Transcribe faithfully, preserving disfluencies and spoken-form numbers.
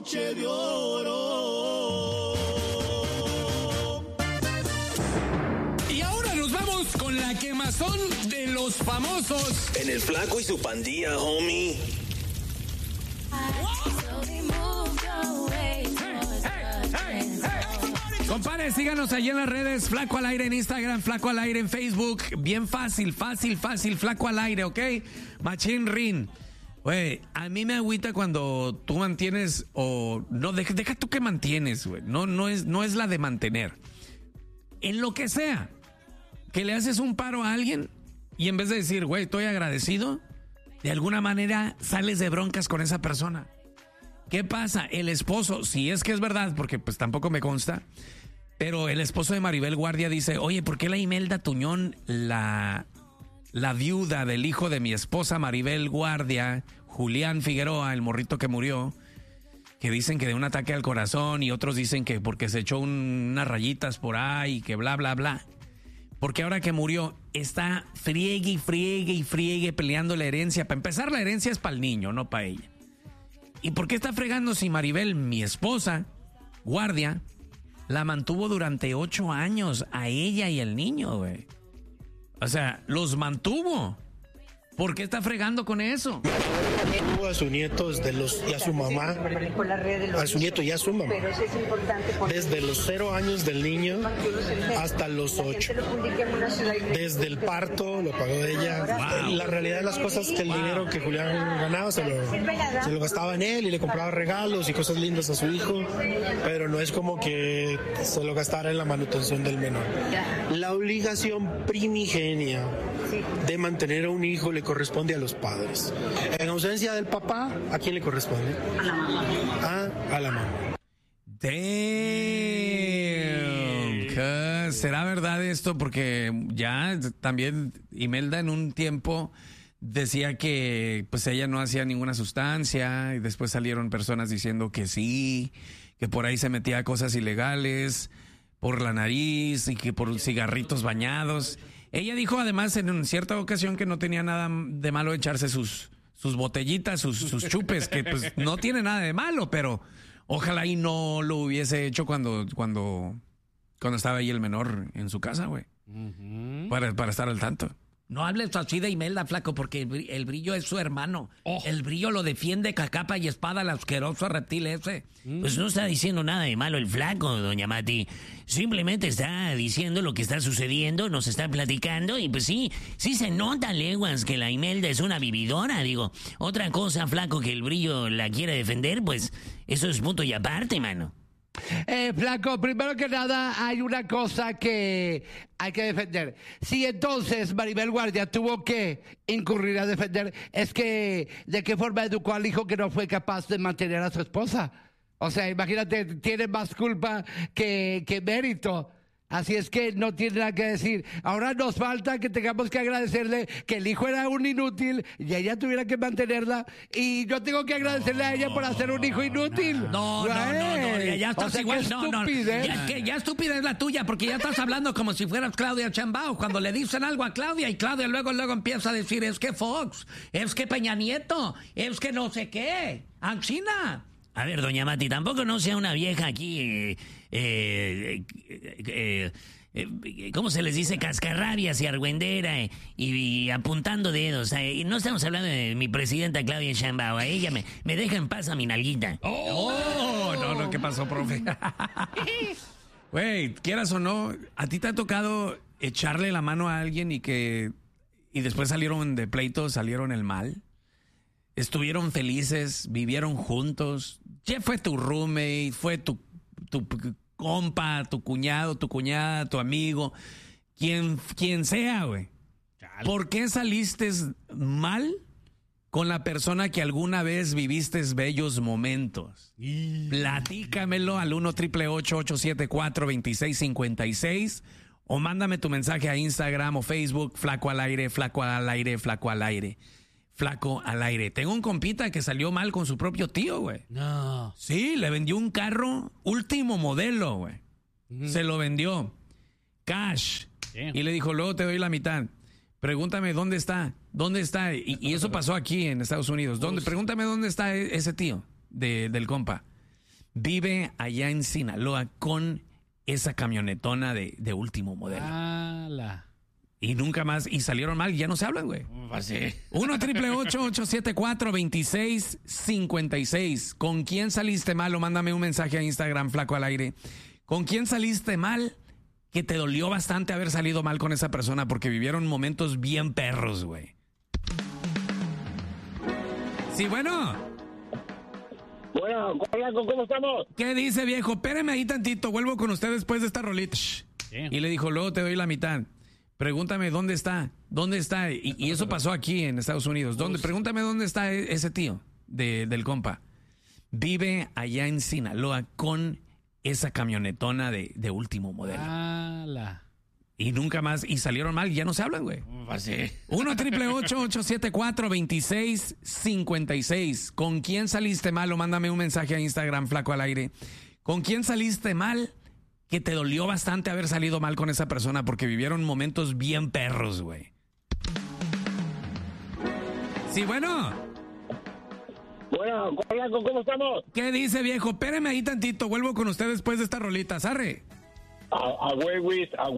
broche de oro. Y ahora nos vamos con la quemazón de los famosos. En el Flaco y su pandilla, homie. Compadre, síganos allí en las redes, Flaco al Aire en Instagram, Flaco al Aire en Facebook. Bien fácil, fácil, fácil, Flaco al Aire, ¿ok? Machín Rin. Güey, a mí me agüita cuando tú mantienes o... No, deja, deja tú que mantienes, güey. No, no, es, no es la de mantener. En lo que sea, que le haces un paro a alguien y en vez de decir, güey, estoy agradecido, de alguna manera sales de broncas con esa persona. ¿Qué pasa? El esposo, si es que es verdad, porque pues tampoco me consta... Pero el esposo de Maribel Guardia dice, oye, ¿por qué la Imelda Tuñón, la, la viuda del hijo de mi esposa Maribel Guardia, Julián Figueroa, el morrito que murió, que dicen que de un ataque al corazón y otros dicen que porque se echó un, unas rayitas por ahí y que bla, bla, bla? Porque ahora que murió está friegue y friegue y friegue peleando la herencia. Para empezar, la herencia es para el niño, no para ella. ¿Y por qué está fregando si Maribel, mi esposa, Guardia, la mantuvo durante ocho años a ella y al niño, güey? O sea, los mantuvo. ¿Por qué está fregando con eso? Tuvo a sus nietos de los, y a su mamá, a su nieto y a su mamá, desde los cero años del niño hasta los ocho. Desde el parto lo pagó ella. Wow. La realidad de las cosas es que el wow. dinero que Julián ganaba se lo, se lo gastaba en él y le compraba regalos y cosas lindas a su hijo, pero no es como que se lo gastara en la manutención del menor. La obligación primigenia de mantener a un hijo le corresponde a los padres. En ausencia del papá, ¿a quién le corresponde? A la mamá. Ah, a la mamá. Damn. ¿Será verdad esto? Porque ya también Imelda en un tiempo decía que pues ella no hacía ninguna sustancia y después salieron personas diciendo que sí, que por ahí se metía cosas ilegales por la nariz y que por cigarritos bañados. Ella dijo además en cierta ocasión que no tenía nada de malo echarse sus, sus botellitas, sus, sus chupes, que pues no tiene nada de malo, pero ojalá y no lo hubiese hecho cuando, cuando, cuando estaba ahí el menor en su casa, güey. Uh-huh. Para, para estar al tanto. No hables así de Imelda, flaco, porque el brillo es su hermano. Oh. El brillo lo defiende a capa y espada al asqueroso reptil ese. Mm. Pues no está diciendo nada de malo el flaco, doña Mati. Simplemente está diciendo lo que está sucediendo, nos está platicando y pues sí, sí se nota leguas que la Imelda es una vividora, digo. Otra cosa, flaco, que el brillo la quiere defender, pues eso es punto y aparte, mano. Eh, flaco, primero que nada hay una cosa que hay que defender. Si entonces Maribel Guardia tuvo que incurrir a defender, es que ¿de qué forma educó al hijo que no fue capaz de mantener a su esposa? O sea, imagínate, tiene más culpa que, que mérito. Así es que no tiene nada que decir. Ahora nos falta que tengamos que agradecerle que el hijo era un inútil y ella tuviera que mantenerla. Y yo tengo que agradecerle a ella por hacer un hijo inútil. No, no, no, no, no, ya, ya estás o sea, igual. No, no, ya, que, ya estúpida es la tuya porque ya estás hablando como si fueras Claudia Chambao. Cuando le dicen algo a Claudia y Claudia luego, luego empieza a decir es que Fox, es que Peña Nieto, es que no sé qué, China. A ver, doña Mati, tampoco no sea una vieja aquí, eh, eh, eh, eh, ¿cómo se les dice? Cascarrabias y argüendera eh, y, y apuntando dedos. Eh, no estamos hablando de mi presidenta Claudia Sheinbaum. A ella me, me deja en paz a mi nalguita. Oh, oh no, no, ¿qué pasó, profe? Güey, quieras o no, ¿a ti te ha tocado echarle la mano a alguien y que y después salieron de pleito, salieron el mal? Estuvieron felices, vivieron juntos. Ya fue tu roommate, fue tu, tu compa, tu cuñado, tu cuñada, tu amigo, quien, quien sea, güey. ¿Por qué saliste mal con la persona que alguna vez viviste bellos momentos? Y... Platícamelo al uno triple ocho ocho siete cuatro dos seis cinco seis o mándame tu mensaje a Instagram o Facebook, Flaco al Aire, Flaco al Aire, Flaco al Aire. Flaco al Aire. Tengo un compita que salió mal con su propio tío, güey. No. Sí, le vendió un carro último modelo, güey. Uh-huh. Se lo vendió. Cash. Damn. Y le dijo, luego te doy la mitad. Pregúntame dónde está. ¿Dónde está? Y, y eso pasó aquí en Estados Unidos. ¿Dónde? Pregúntame dónde está ese tío de, del compa. vive allá en Sinaloa con esa camionetona de, de último modelo. Ala. Y nunca más, y salieron mal, y ya no se hablan, güey. Así. uno triple ocho ocho siete cuatro dos seis cinco seis. ¿Con quién saliste mal? O mándame un mensaje a Instagram, Flaco al Aire. ¿Con quién saliste mal que te dolió bastante haber salido mal con esa persona porque vivieron momentos bien perros, güey? Sí, bueno. Bueno, Flaco, ¿cómo estamos? ¿Qué dice, viejo? Espéreme ahí tantito, vuelvo con usted después de esta rolita. Shh. Y le dijo, luego te doy la mitad. Pregúntame dónde está, dónde está. Y, y eso pasó aquí en Estados Unidos. ¿Dónde? Pregúntame dónde está ese tío de, del compa. Vive allá en Sinaloa con esa camionetona de, de último modelo. Ala. Y nunca más, y salieron mal, y ya no se hablan, güey. Así. uno triple ocho ocho siete cuatro dos seis cinco seis. ¿Con quién saliste mal? O mándame un mensaje a Instagram, Flaco al Aire. ¿Con quién saliste mal que te dolió bastante haber salido mal con esa persona porque vivieron momentos bien perros, güey? Sí, bueno. Bueno, Flaco, ¿cómo estamos? ¿Qué dice, viejo? Espéreme ahí tantito, vuelvo con usted después de esta rolita, ¿sarre? A, a huevis, a